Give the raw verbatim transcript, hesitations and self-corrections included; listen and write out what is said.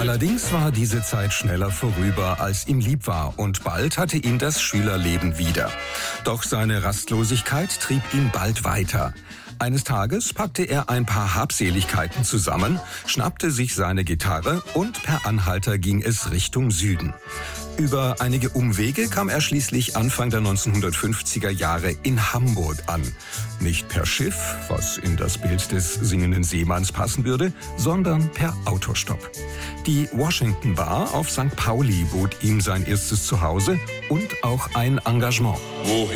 Allerdings war diese Zeit schneller vorüber, als ihm lieb war, und bald hatte ihn das Schülerleben wieder. Doch seine Rastlosigkeit trieb ihn bald weiter. Eines Tages packte er ein paar Habseligkeiten zusammen, schnappte sich seine Gitarre und per Anhalter ging es Richtung Süden. Über einige Umwege kam er schließlich Anfang der neunzehnhundertfünfziger Jahre in Hamburg an. Nicht per Schiff, was in das Bild des singenden Seemanns passen würde, sondern per Autostopp. Die Washington Bar auf Sankt Pauli bot ihm sein erstes Zuhause und auch ein Engagement. Wohin?